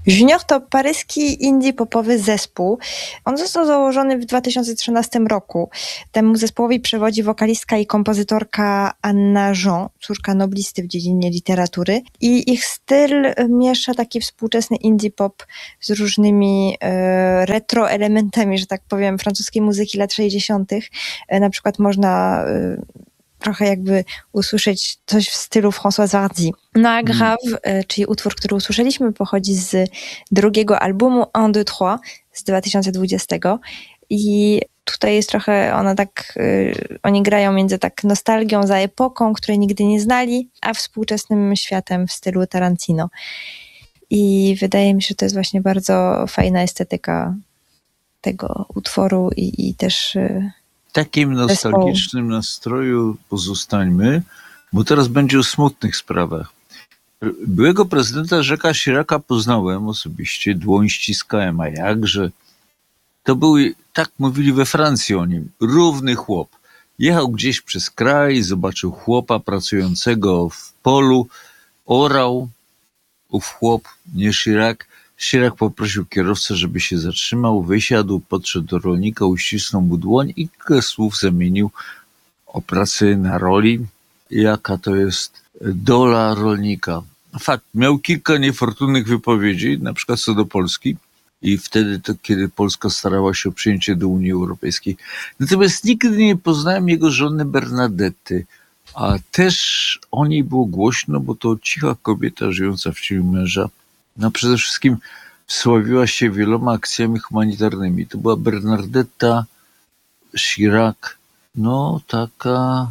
Junior to paryski indie popowy zespół. On został założony w 2013 roku. Temu zespołowi przewodzi wokalistka i kompozytorka Anna Jean, córka noblisty w dziedzinie literatury. I ich styl miesza taki współczesny indie pop z różnymi retro elementami, że tak powiem, francuskiej muzyki lat 60. Na przykład można trochę jakby usłyszeć coś w stylu Françoise Hardy. No a Grave, czyli utwór, który usłyszeliśmy, pochodzi z drugiego albumu 1, 2, 3 z 2020 i tutaj jest trochę, oni grają między tak nostalgią za epoką, której nigdy nie znali, a współczesnym światem w stylu Tarantino. I wydaje mi się, że to jest właśnie bardzo fajna estetyka tego utworu i też w takim nostalgicznym nastroju pozostańmy, bo teraz będzie o smutnych sprawach. Byłego prezydenta Jacques'a Chiraca poznałem osobiście, dłoń ściskałem, a jakże. To był, tak mówili we Francji o nim, równy chłop. Jechał gdzieś przez kraj, zobaczył chłopa pracującego w polu, orał, ów chłop, nie Chirac. Chirac poprosił kierowcę, żeby się zatrzymał, wysiadł, podszedł do rolnika, uścisnął mu dłoń i kilka słów zamienił o pracy na roli. Jaka to jest dola rolnika. Fakt, miał kilka niefortunnych wypowiedzi, na przykład co do Polski i wtedy, kiedy Polska starała się o przyjęcie do Unii Europejskiej. Natomiast nigdy nie poznałem jego żony Bernadetty, a też o niej było głośno, bo to cicha kobieta żyjąca w cieniu męża. No przede wszystkim wsławiła się wieloma akcjami humanitarnymi. To była Bernadetta Chirac, no taka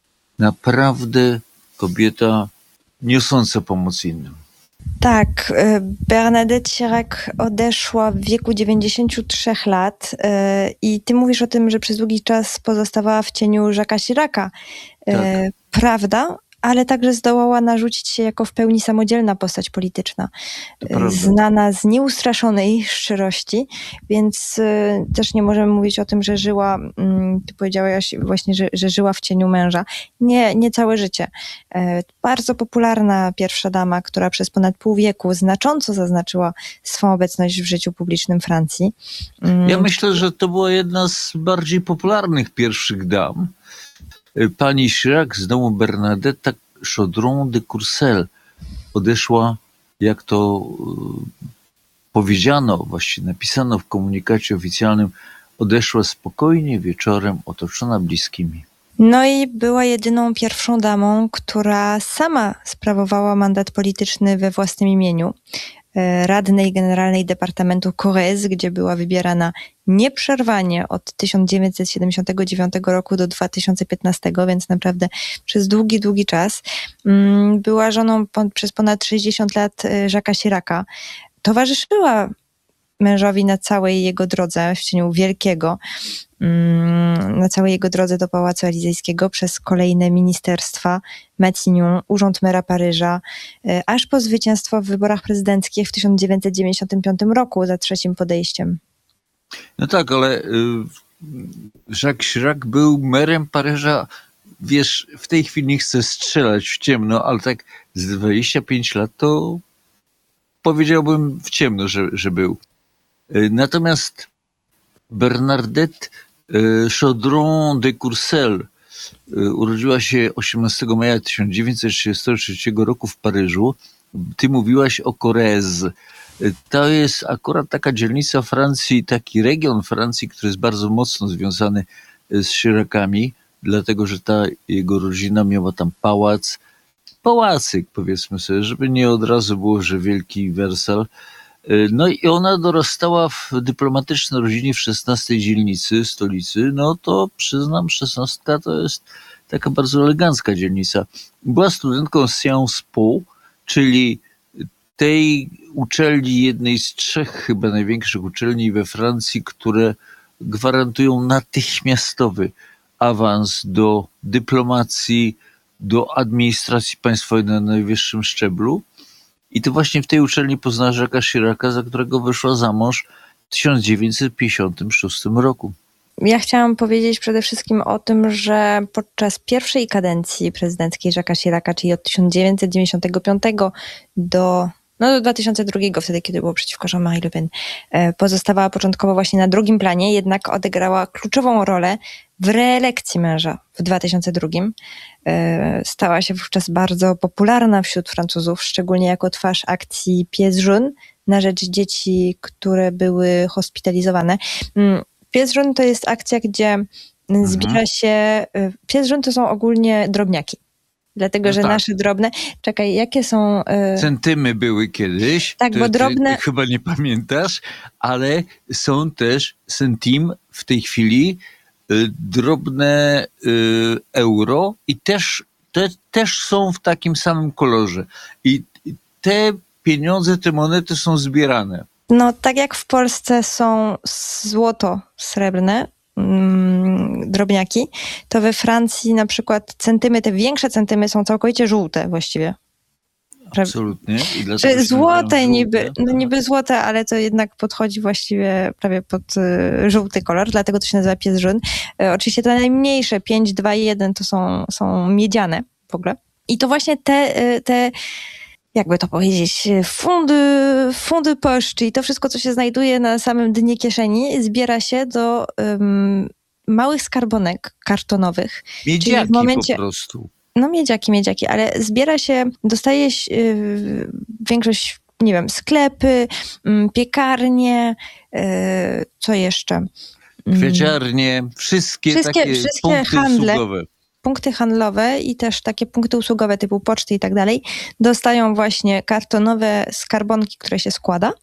naprawdę kobieta niosąca pomoc innym. Tak, Bernadette Chirac odeszła w wieku 93 lat i ty mówisz o tym, że przez długi czas pozostawała w cieniu Jacques'a Chiraca. Tak. Prawda? Ale także zdołała narzucić się jako w pełni samodzielna postać polityczna, znana z nieustraszonej szczerości, więc też nie możemy mówić o tym, że żyła, ty powiedziałaś właśnie, że żyła w cieniu męża. Nie całe życie. Bardzo popularna pierwsza dama, która przez ponad pół wieku znacząco zaznaczyła swą obecność w życiu publicznym Francji. Ja myślę, że to była jedna z bardziej popularnych pierwszych dam. Pani Chirac z domu Bernadetta Chaudron de Courcelles odeszła, jak to powiedziano, właściwie napisano w komunikacie oficjalnym, odeszła spokojnie wieczorem otoczona bliskimi. No i była jedyną pierwszą damą, która sama sprawowała mandat polityczny we własnym imieniu. Radnej Generalnej Departamentu Corrèze, gdzie była wybierana nieprzerwanie od 1979 roku do 2015, więc naprawdę przez długi czas. Była żoną przez ponad 60 lat Jacques'a Chiraca. Towarzyszyła mężowi na całej jego drodze w cieniu wielkiego, na całej jego drodze do Pałacu Elizejskiego przez kolejne ministerstwa, Matignon, Urząd Mera Paryża, aż po zwycięstwo w wyborach prezydenckich w 1995 roku za trzecim podejściem. No tak, ale Jacques Chirac był merem Paryża, wiesz, w tej chwili nie chcę strzelać w ciemno, ale tak z 25 lat to powiedziałbym w ciemno, że był. Natomiast Bernadette Chaudron de Courcelles urodziła się 18 maja 1933 roku w Paryżu. Ty mówiłaś o Corrèze. To jest akurat taka dzielnica Francji, taki region Francji, który jest bardzo mocno związany z Chiracami, dlatego że ta jego rodzina miała tam pałacyk, powiedzmy sobie, żeby nie od razu było, że wielki Wersal. No i ona dorastała w dyplomatycznej rodzinie w 16 dzielnicy stolicy. No to przyznam, 16 to jest taka bardzo elegancka dzielnica. Była studentką Sciences Po, czyli tej uczelni, jednej z 3 chyba największych uczelni we Francji, które gwarantują natychmiastowy awans do dyplomacji, do administracji państwowej na najwyższym szczeblu. I to właśnie w tej uczelni poznała Jacques'a Chiraca, za którego wyszła za mąż w 1956 roku. Ja chciałam powiedzieć przede wszystkim o tym, że podczas pierwszej kadencji prezydenckiej Jacques'a Chiraca, czyli od 1995 do no do 2002, wtedy, kiedy było przeciwko Jean-Marie Le Pen, pozostawała początkowo właśnie na drugim planie, jednak odegrała kluczową rolę w reelekcji męża w 2002. Stała się wówczas bardzo popularna wśród Francuzów, szczególnie jako twarz akcji Pieds Jaunes na rzecz dzieci, które były hospitalizowane. Pieds Jaunes to jest akcja, gdzie zbiera się... Pieds Jaunes to są ogólnie drobniaki. Dlatego, że nasze drobne... Czekaj, jakie są... Centymy były kiedyś. Tak, bo drobne... Ty chyba nie pamiętasz, ale są też centim w tej chwili drobne euro i też są w takim samym kolorze. I te pieniądze, te monety są zbierane. No, tak jak w Polsce są złoto-srebrne drobniaki, to we Francji na przykład centymy, te większe centymy są całkowicie żółte właściwie. Absolutnie. Że złote niby złote, ale to jednak podchodzi właściwie prawie pod żółty kolor, dlatego to się nazywa Pieds Jaunes. Oczywiście te najmniejsze, 5, 2 i 1 to są miedziane w ogóle. I to właśnie te jakby to powiedzieć, fundy poche, czyli to wszystko, co się znajduje na samym dnie kieszeni, zbiera się do małych skarbonek kartonowych. Miedziaki w momencie, po prostu. No miedziaki, ale zbiera się, dostaje większość, nie wiem, sklepy, piekarnie, co jeszcze? Kwieciarnie, wszystkie takie punkty handle, usługowe. Punkty handlowe i też takie punkty usługowe typu poczty i tak dalej dostają właśnie kartonowe skarbonki, które się składa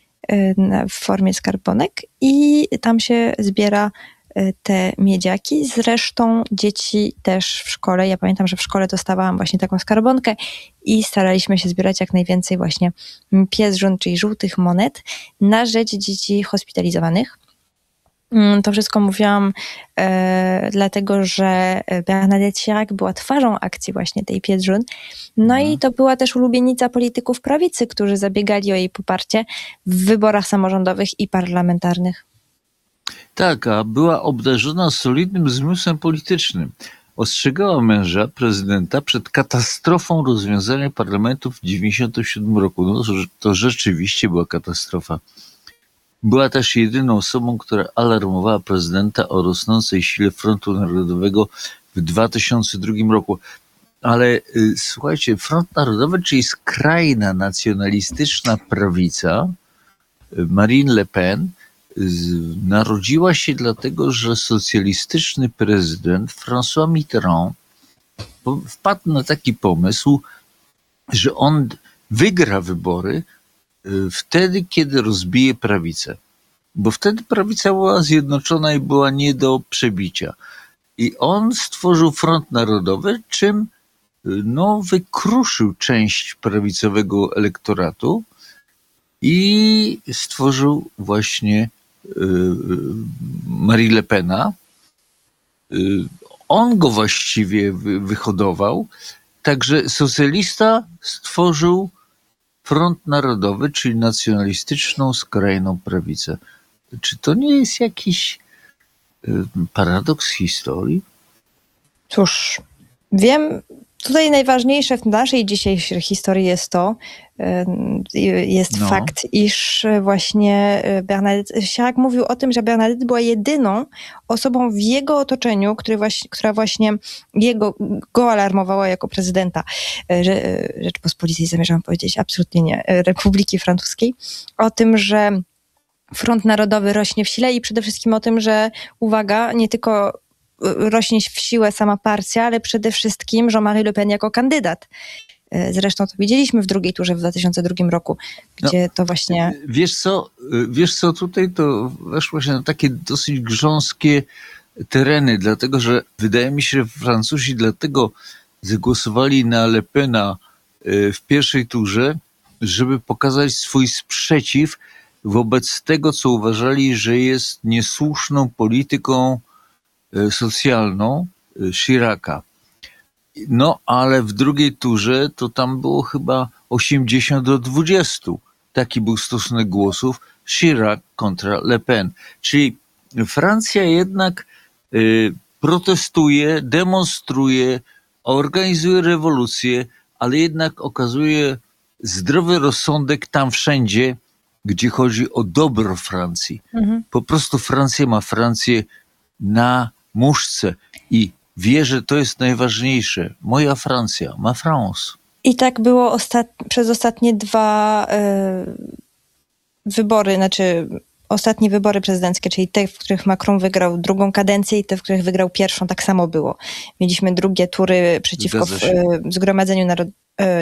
w formie skarbonek i tam się zbiera te miedziaki. Zresztą dzieci też w szkole, ja pamiętam, że w szkole dostawałam właśnie taką skarbonkę i staraliśmy się zbierać jak najwięcej właśnie Pieds Jaunes, czyli żółtych monet na rzecz dzieci hospitalizowanych. To wszystko mówiłam dlatego, że Bernadette Chirac była twarzą akcji właśnie tej Pieds Jaunes. No i to była też ulubienica polityków prawicy, którzy zabiegali o jej poparcie w wyborach samorządowych i parlamentarnych. Tak, a była obdarzona solidnym zmysłem politycznym. Ostrzegała męża, prezydenta, przed katastrofą rozwiązania parlamentu w 1997 roku. No, to rzeczywiście była katastrofa. Była też jedyną osobą, która alarmowała prezydenta o rosnącej sile Frontu Narodowego w 2002 roku. Ale słuchajcie, Front Narodowy, czyli skrajna nacjonalistyczna prawica, Marine Le Pen, narodziła się dlatego, że socjalistyczny prezydent François Mitterrand wpadł na taki pomysł, że on wygra wybory wtedy, kiedy rozbije prawicę. Bo wtedy prawica była zjednoczona i była nie do przebicia. I on stworzył Front Narodowy, czym wykruszył część prawicowego elektoratu i stworzył właśnie Marie Le Pena. On go właściwie wyhodował. Także socjalista stworzył Front Narodowy, czyli nacjonalistyczną, skrajną prawicę. Czy to nie jest jakiś paradoks historii? Cóż, wiem, tutaj najważniejsze w naszej dzisiejszej historii jest fakt, iż właśnie Bernadette Chirac mówił o tym, że Bernadette była jedyną osobą w jego otoczeniu, która właśnie go alarmowała jako prezydenta Rzeczypospolitej, zamierzam powiedzieć, absolutnie nie, Republiki Francuskiej, o tym, że Front Narodowy rośnie w sile i przede wszystkim o tym, że uwaga, nie tylko rośnie w siłę sama partia, ale przede wszystkim Jean-Marie Le Pen jako kandydat. Zresztą to widzieliśmy w drugiej turze w 2002 roku, gdzie to właśnie... Wiesz co, tutaj to weszło się na takie dosyć grząskie tereny, dlatego że wydaje mi się, że Francuzi dlatego zagłosowali na Le Pena w pierwszej turze, żeby pokazać swój sprzeciw wobec tego, co uważali, że jest niesłuszną polityką socjalną Chiraca. No, ale w drugiej turze to tam było chyba 80-20. Taki był stosunek głosów Chirac kontra Le Pen. Czyli Francja jednak protestuje, demonstruje, organizuje rewolucję, ale jednak okazuje zdrowy rozsądek tam wszędzie, gdzie chodzi o dobro Francji. Po prostu Francja ma Francję na muszce i wie, że to jest najważniejsze. Moja Francja, ma France. I tak było przez ostatnie dwa wybory, ostatnie wybory prezydenckie, czyli te, w których Macron wygrał drugą kadencję i te, w których wygrał pierwszą, tak samo było. Mieliśmy drugie tury przeciwko Zgromadzeniu Narodowemu,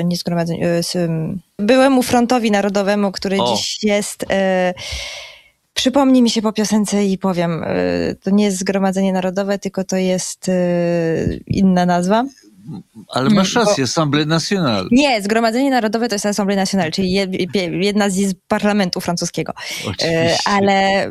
byłemu Frontowi Narodowemu, który dziś jest... Przypomnij mi się po piosence i powiem, to nie jest Zgromadzenie Narodowe, tylko to jest inna nazwa. Ale masz rację, Assemblée Nationale. Nie, Zgromadzenie Narodowe to jest Assemblée Nationale, czyli jedna z izb parlamentu francuskiego. Oczywiście. Ale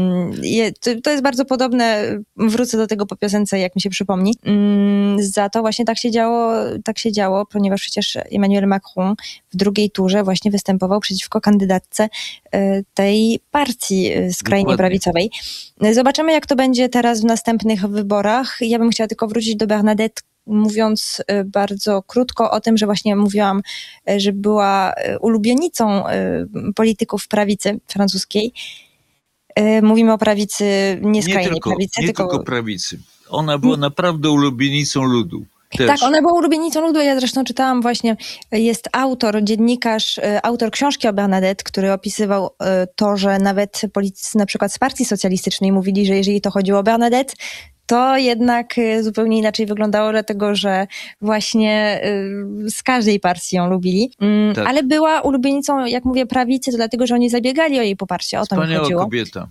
to jest bardzo podobne, wrócę do tego po piosence, jak mi się przypomni. Za to właśnie tak się działo, ponieważ przecież Emmanuel Macron w drugiej turze właśnie występował przeciwko kandydatce tej partii skrajnie prawicowej. Zobaczymy, jak to będzie teraz w następnych wyborach. Ja bym chciała tylko wrócić do Bernadette, mówiąc bardzo krótko o tym, że właśnie mówiłam, że była ulubienicą polityków prawicy francuskiej. Mówimy o prawicy, nie skrajnej prawicy. Nie tylko prawicy. Ona była naprawdę ulubienicą ludu. Też. Tak, ona była ulubienicą ludu. Ja zresztą czytałam właśnie, jest autor, dziennikarz, autor książki o Bernadette, który opisywał to, że nawet politycy na przykład z partii socjalistycznej mówili, że jeżeli to chodziło o Bernadette, to jednak zupełnie inaczej wyglądało, dlatego że właśnie z każdej partii ją lubili. Tak. Ale była ulubienicą, jak mówię, prawicy, to dlatego, że oni zabiegali o jej poparcie. O to mi chodziło. Kobieta.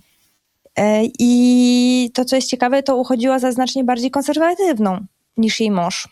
I to, co jest ciekawe, to uchodziła za znacznie bardziej konserwatywną niż jej mąż.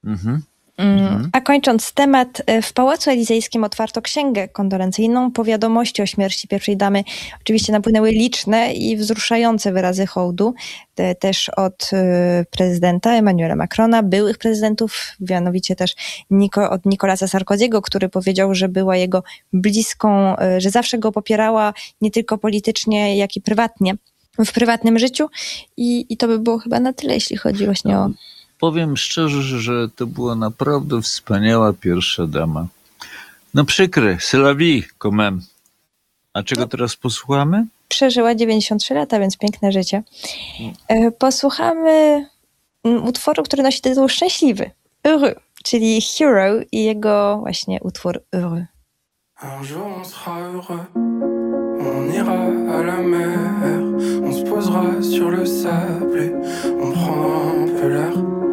A kończąc temat, w Pałacu Elizejskim otwarto księgę kondolencyjną po wiadomości o śmierci pierwszej damy. Oczywiście napłynęły liczne i wzruszające wyrazy hołdu, też od prezydenta Emmanuela Macrona, byłych prezydentów, mianowicie też od Nicolasa Sarkozy'ego, który powiedział, że była jego bliską, że zawsze go popierała nie tylko politycznie, jak i prywatnie, w prywatnym życiu. I to by było chyba na tyle, jeśli chodzi właśnie o... Powiem szczerze, że to była naprawdę wspaniała pierwsza dama. No przykre, c'est la vie, quand même. A czego teraz posłuchamy? Przeżyła 93 lata, więc piękne życie. Posłuchamy utworu, który nosi tytuł Szczęśliwy, Heureux, czyli Hero i jego właśnie utwór Heureux. Un jour on sera heureux, on ira à la mer, on se posera sur le sable et on prend un peu l'air.